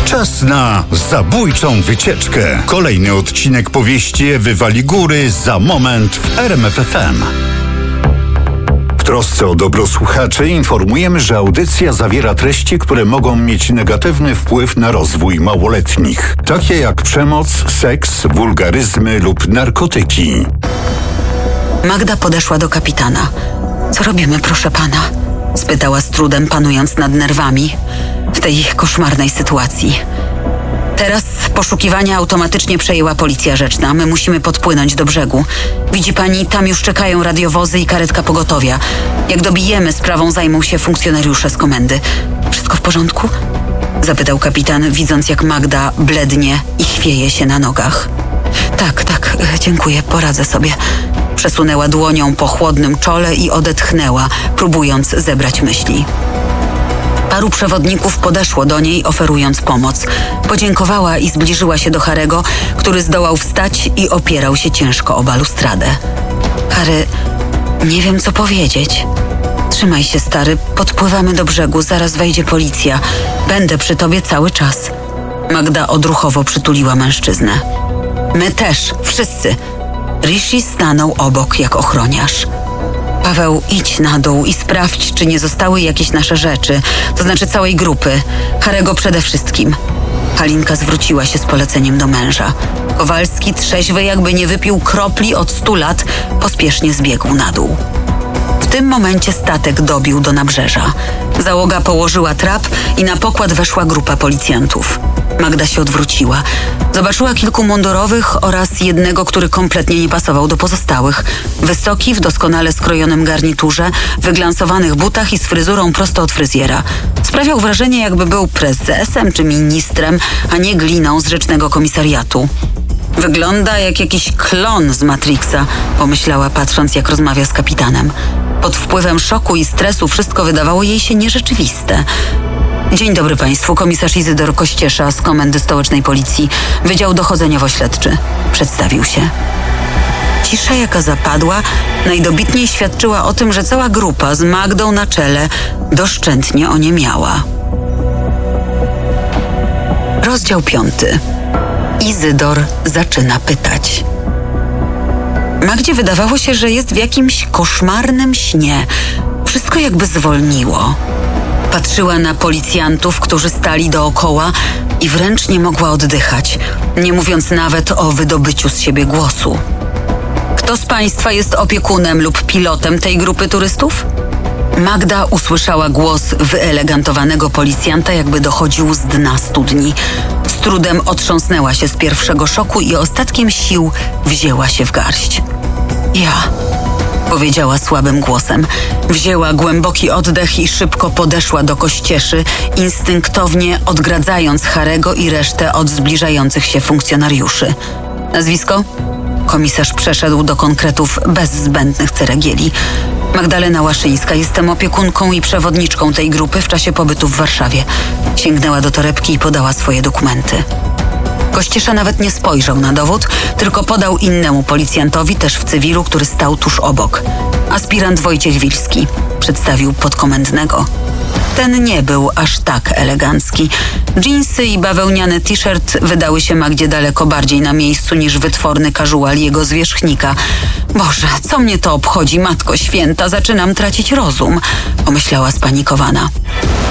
Czas na zabójczą wycieczkę. Kolejny odcinek powieści Ewy Waligóry za moment w RMF FM. W trosce o dobro słuchaczy informujemy, że audycja zawiera treści, które mogą mieć negatywny wpływ na rozwój małoletnich, takie jak przemoc, seks, wulgaryzmy lub narkotyki. Magda podeszła do kapitana. Co robimy, proszę pana? Spytała z trudem, panując nad nerwami w tej koszmarnej sytuacji. Teraz poszukiwania automatycznie przejęła policja rzeczna. My musimy podpłynąć do brzegu. Widzi pani, tam już czekają radiowozy i karetka pogotowia. Jak dobijemy, sprawą zajmą się funkcjonariusze z komendy. Wszystko w porządku? Zapytał kapitan, widząc jak Magda blednie i chwieje się na nogach. Tak, dziękuję, poradzę sobie. Przesunęła dłonią po chłodnym czole i odetchnęła, próbując zebrać myśli. Paru przewodników podeszło do niej, oferując pomoc. Podziękowała i zbliżyła się do Harego, który zdołał wstać i opierał się ciężko o balustradę. Harry, nie wiem co powiedzieć. Trzymaj się, stary, podpływamy do brzegu, zaraz wejdzie policja. Będę przy tobie cały czas. Magda odruchowo przytuliła mężczyznę. My też, wszyscy. Rishi stanął obok jak ochroniarz. Paweł, idź na dół i sprawdź, czy nie zostały jakieś nasze rzeczy, to znaczy całej grupy, Harego przede wszystkim. Halinka zwróciła się z poleceniem do męża. Kowalski, trzeźwy jakby nie wypił kropli od 100 lat, pospiesznie zbiegł na dół. W tym momencie statek dobił do nabrzeża. Załoga położyła trap i na pokład weszła grupa policjantów. Magda się odwróciła. Zobaczyła kilku mundurowych oraz jednego, który kompletnie nie pasował do pozostałych. Wysoki, w doskonale skrojonym garniturze, wyglansowanych butach i z fryzurą prosto od fryzjera. Sprawiał wrażenie, jakby był prezesem czy ministrem, a nie gliną z rzecznego komisariatu. Wygląda jak jakiś klon z Matrixa, pomyślała, patrząc jak rozmawia z kapitanem. Pod wpływem szoku i stresu wszystko wydawało jej się nierzeczywiste. Dzień dobry państwu, komisarz Izydor Kościesza z Komendy Stołecznej Policji, Wydział Dochodzeniowo-Śledczy. Przedstawił się. Cisza, jaka zapadła, najdobitniej świadczyła o tym, że cała grupa z Magdą na czele doszczętnie oniemiała. Rozdział 5. Izydor zaczyna pytać. Magdzie wydawało się, że jest w jakimś koszmarnym śnie. Wszystko jakby zwolniło. Patrzyła na policjantów, którzy stali dookoła i wręcz nie mogła oddychać, nie mówiąc nawet o wydobyciu z siebie głosu. Kto z państwa jest opiekunem lub pilotem tej grupy turystów? Magda usłyszała głos wyelegantowanego policjanta, jakby dochodził z dna studni. Z trudem otrząsnęła się z pierwszego szoku i ostatkiem sił wzięła się w garść. Ja, powiedziała słabym głosem. Wzięła głęboki oddech i szybko podeszła do Kościeszy, instynktownie odgradzając Harego i resztę od zbliżających się funkcjonariuszy. Nazwisko? Komisarz przeszedł do konkretów bez zbędnych ceregieli. Magdalena Łaszyńska, jestem opiekunką i przewodniczką tej grupy w czasie pobytu w Warszawie. Sięgnęła do torebki i podała swoje dokumenty. Kościesza nawet nie spojrzał na dowód, tylko podał innemu policjantowi, też w cywilu, który stał tuż obok. Aspirant Wojciech Wilski, przedstawił podkomendnego. Ten nie był aż tak elegancki. Dżinsy i bawełniany t-shirt wydały się Magdzie daleko bardziej na miejscu niż wytworny casual jego zwierzchnika. Boże, co mnie to obchodzi, Matko Święta, zaczynam tracić rozum, pomyślała spanikowana.